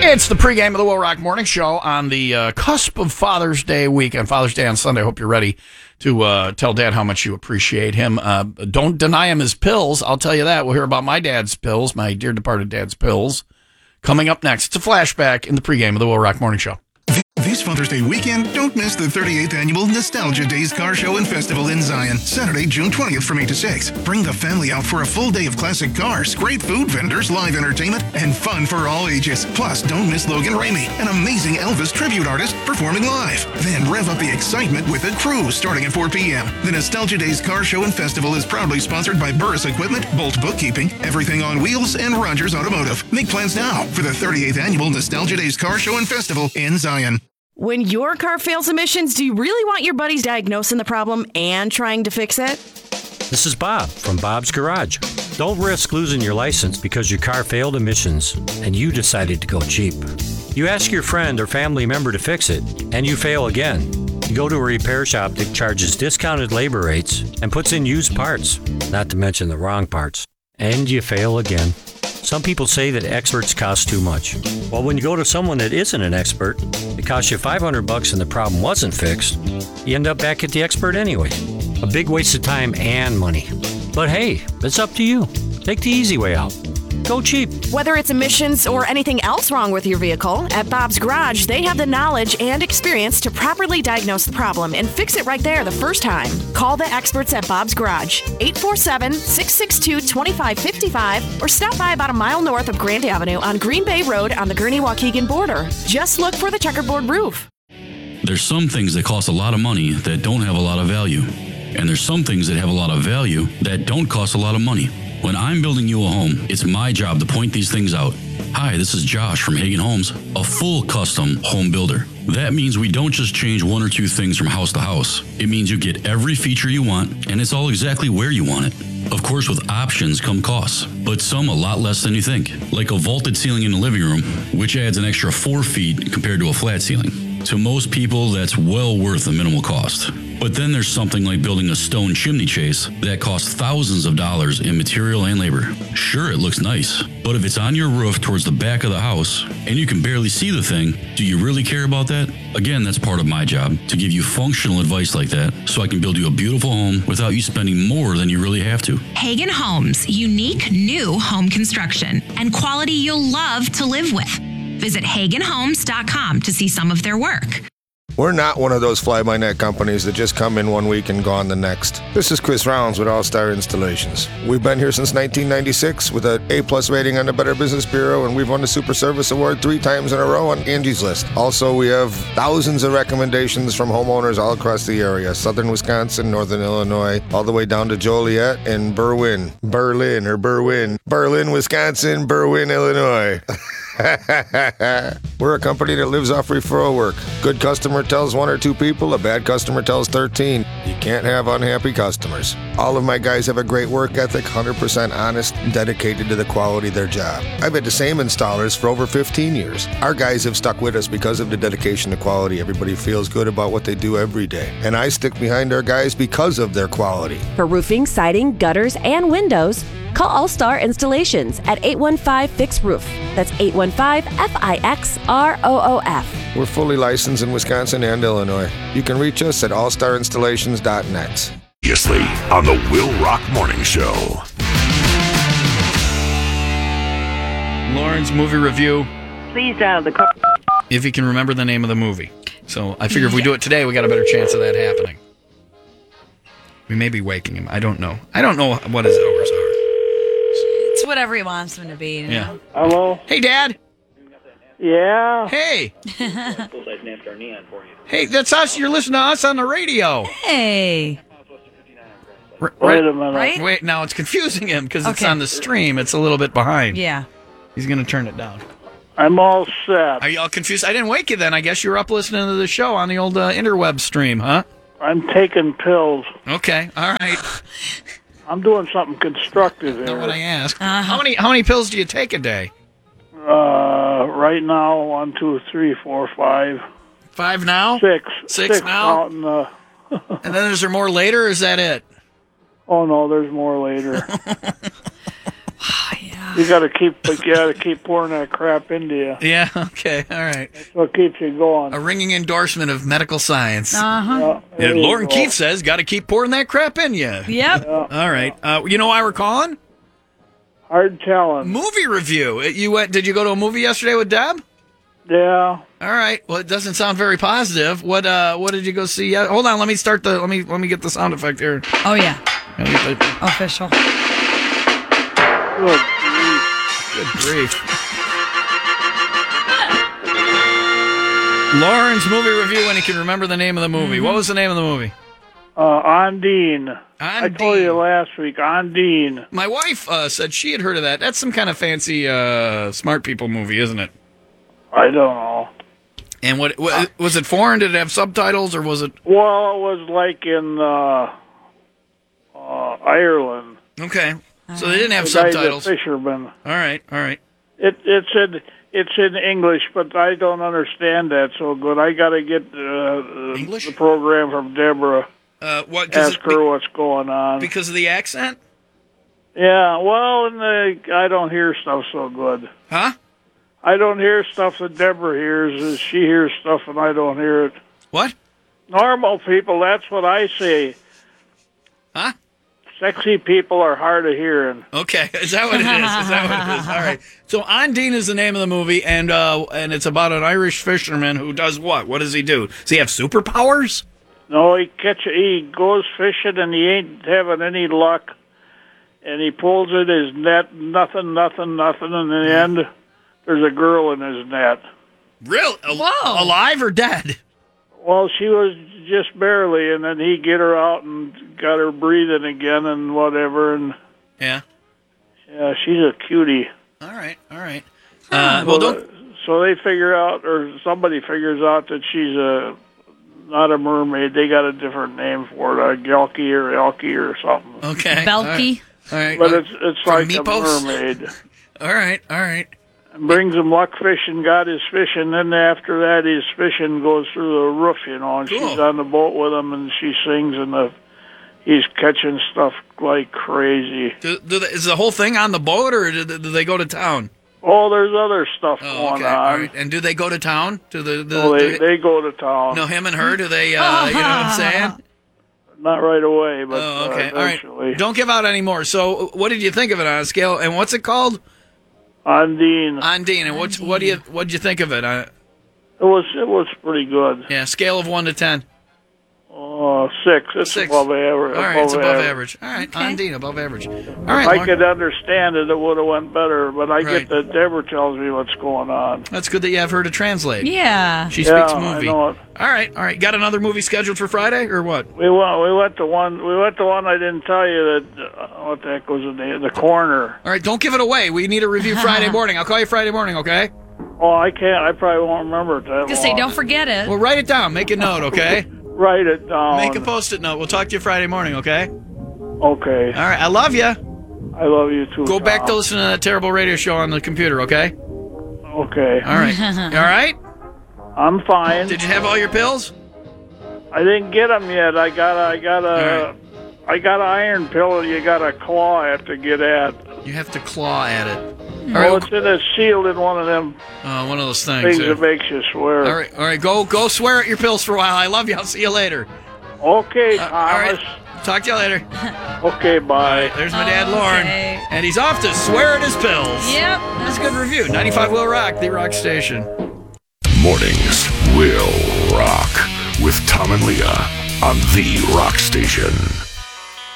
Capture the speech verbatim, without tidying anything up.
It's the pregame of the Will Rock Morning Show on the uh, cusp of Father's Day week. On Father's Day on Sunday, I hope you're ready to uh, tell Dad how much you appreciate him. Uh, don't deny him his pills. I'll tell you that. We'll hear about my dad's pills, my dear departed dad's pills, coming up next. It's a flashback in the pregame of the Will Rock Morning Show. This Father's Day weekend, don't miss the thirty-eighth Annual Nostalgia Days Car Show and Festival in Zion, Saturday, June twentieth from eight to six. Bring the family out for a full day of classic cars, great food vendors, live entertainment, and fun for all ages. Plus, don't miss Logan Ramey, an amazing Elvis tribute artist performing live. Then rev up the excitement with a cruise starting at four p.m. The Nostalgia Days Car Show and Festival is proudly sponsored by Burris Equipment, Bolt Bookkeeping, Everything on Wheels, and Rogers Automotive. Make plans now for the thirty-eighth Annual Nostalgia Days Car Show and Festival in Zion. When your car fails emissions, do you really want your buddies diagnosing the problem and trying to fix it? This is Bob from Bob's Garage. Don't risk losing your license because your car failed emissions and you decided to go cheap. You ask your friend or family member to fix it, and you fail again. You go to a repair shop that charges discounted labor rates and puts in used parts, not to mention the wrong parts, and you fail again. Some people say that experts cost too much. Well, when you go to someone that isn't an expert, it costs you five hundred bucks and the problem wasn't fixed, you end up back at the expert anyway. A big waste of time and money. But hey, it's up to you. Take the easy way out. Go cheap. Whether it's emissions or anything else wrong with your vehicle, at Bob's Garage, they have the knowledge and experience to properly diagnose the problem and fix it right there the first time. Call the experts at Bob's Garage, eight four seven, six six two, two five five five, or stop by about a mile north of Grant Avenue on Green Bay Road on the Gurnee-Waukegan border. Just look for the checkerboard roof. There's some things that cost a lot of money that don't have a lot of value. And there's some things that have a lot of value that don't cost a lot of money. When I'm building you a home, it's my job to point these things out. Hi, this is Josh from Hagen Homes, a full custom home builder. That means we don't just change one or two things from house to house. It means you get every feature you want, and it's all exactly where you want it. Of course, with options come costs, but some a lot less than you think. Like a vaulted ceiling in the living room, which adds an extra four feet compared to a flat ceiling. To most people, that's well worth the minimal cost. But then there's something like building a stone chimney chase that costs thousands of dollars in material and labor. Sure, it looks nice, but if it's on your roof towards the back of the house and you can barely see the thing, do you really care about that? Again, that's part of my job, to give you functional advice like that so I can build you a beautiful home without you spending more than you really have to. Hagen Homes, unique new home construction and quality you'll love to live with. Visit hagen homes dot com to see some of their work. We're not one of those fly-by-night companies that just come in one week and gone the next. This is Chris Rounds with All Star Installations. We've been here since nineteen ninety-six with an A-plus rating on the Better Business Bureau, and we've won the Super Service Award three times in a row on Angie's List. Also, we have thousands of recommendations from homeowners all across the area, southern Wisconsin, northern Illinois, all the way down to Joliet and Berwyn. Berlin or Berwyn. Berlin, Wisconsin, Berwyn, Illinois. We're a company that lives off referral work. Good customer tells one or two people, a bad customer tells thirteen. You can't have unhappy customers. All of my guys have a great work ethic, one hundred percent honest, and dedicated to the quality of their job. I've had the same installers for over fifteen years. Our guys have stuck with us because of the dedication to quality. Everybody feels good about what they do every day. And I stick behind our guys because of their quality. For roofing, siding, gutters, and windows, call All Star Installations at eight one five, Fix Roof. That's eight one five, F I X R O O F. We're fully licensed in Wisconsin and Illinois. You can reach us at all star installations dot net. Previously on the Will Rock Morning Show. Lauren's movie review. Please dial the call. If you can remember the name of the movie. So I figure if we do it today, we got a better chance of that happening. We may be waking him. I don't know. I don't know what his hours are. It's whatever he wants them to be. You know? Yeah. Hello? Hey, Dad. Yeah? Hey. Hey, that's us. You're listening to us on the radio. Hey. R- Wait a minute. Right? Wait, now it's confusing him because it's Okay. on the stream. It's a little bit behind. Yeah. He's going to turn it down. I'm all set. Are you all confused? I didn't wake you then. I guess you were up listening to the show on the old uh, interweb stream, huh? I'm taking pills. Okay. All right. I'm doing something constructive here. Not what I asked. Uh-huh. How many how many pills do you take a day? Uh, right now, one, two, three, four, five, Five now? six. Six now? Out in the, And then is there more later, or is that it? oh, no, there's more later. Oh, yeah. You got to keep, you got to keep pouring that crap into you. Yeah. Okay. All right. That's what keeps you going. A ringing endorsement of medical science. Uh-huh. Yeah, And Lauren go. Keith says, "Got to keep pouring that crap in you." Yep. All right. Uh, you know why we're calling? Hard telling. Movie review. You went? Did you go to a movie yesterday with Deb? Yeah. All right. Well, it doesn't sound very positive. What uh what did you go see? Uh, hold on, let me start the let me let me get the sound effect here. Oh, yeah. Let me get the- Official. Good. Good grief. Lauren's movie review when he can remember the name of the movie. Mm-hmm. What was the name of the movie? Uh, Ondine. I told you last week, Ondine. My wife uh, said she had heard of that. That's some kind of fancy uh, smart people movie, isn't it? I don't know. And what, what was it foreign? Did it have subtitles or was it? Well, it was like in uh, uh, Ireland. Okay. So they didn't have The guy's a subtitles. All fisherman. right, all right. It it said it's in English, but I don't understand that so good. I got to get uh, English? the program from Deborah. Uh, what? 'cause Ask it- her what's going on. because of the accent? Yeah, well, and the, I don't hear stuff so good. Huh? I don't hear stuff that Deborah hears. She hears stuff and I don't hear it. What? Normal people, that's what I say. Huh? Sexy people are hard of hearing. Okay, is that what it is? Is that what it is? All right. So Ondine is the name of the movie, and uh, and it's about an Irish fisherman who does what? What does he do? Does he have superpowers? No, he catch he goes fishing and he ain't having any luck, and he pulls in his net, nothing, nothing, nothing. And in the end, there's a girl in his net. Real? Whoa. Alive or dead? Well, she was just barely, and then he get her out and got her breathing again and whatever. And Yeah. yeah, she's a cutie. All right. All right. Uh, well, so, don't. so they figure out, or somebody figures out that she's a not a mermaid. They got a different name for it, a Gelky or Elky or something. Okay. Belky. All right. But Uh, it's it's from like Meepos? a mermaid. All right. All right. Brings him luck fishing, got his fishing. Then after that, his fishing goes through the roof, you know. And Cool. she's on the boat with him, and she sings, and the he's catching stuff like crazy. Do, do the, is the whole thing on the boat, or do, do they go to town? Oh, there's other stuff Oh, going okay. on. All right. And do they go to town? Do the, the Oh, they do- they go to town. no, him and her. Do they? Uh, you know what I'm saying? Not right away, but Oh, okay. uh, All right. eventually. Don't give out any more. So, what did you think of it on a scale? And what's it called? Ondine. Ondine. And what's what do you what did you think of it? Uh, It was it was pretty good. yeah, scale of one to ten. Oh, six. It's Six. above average. All right, it's above average. All right, Ondine, above average. All right, If I Lauren. could understand it, it would have went better. But I Right. get that Deborah tells me what's going on. That's good that you have her to translate. Yeah. She Yeah, speaks I movie. know it. All right, all right. Got another movie scheduled for Friday or what? We went. We went to one. We went to one. I didn't tell you that. Uh, what the heck was the name? The Corner. All right, don't give it away. We need a review Friday morning. I'll call you Friday morning, okay? Oh, I can't. I probably won't remember it that Just say, long. don't forget it. Well, write it down. Make a note, okay? Write it down. Make a post-it note. We'll talk to you Friday morning, okay? Okay. All right, I love you. I love you too. Go back Tom. to listen to that terrible radio show on the computer, okay? Okay. All right. You all right? I'm fine. Did you have all your pills? I didn't get them yet. I got. I got a. All I got an iron pill. You got a claw I have to get at. You have to claw at it. All Oh, right. it's in a sealed in one of them Uh, one of those things. things yeah. that makes you swear. All right, all right. Go, go. Swear at your pills for a while. I love you. I'll see you later. Okay, Uh, all Thomas. right. Talk to you later. Okay, bye. There's my dad, Lauren, Okay. and he's off to swear at his pills. Yep. That's a good review. ninety-five Will Rock, the rock station. Mornings will rock with Tom and Leah on the Rock Station.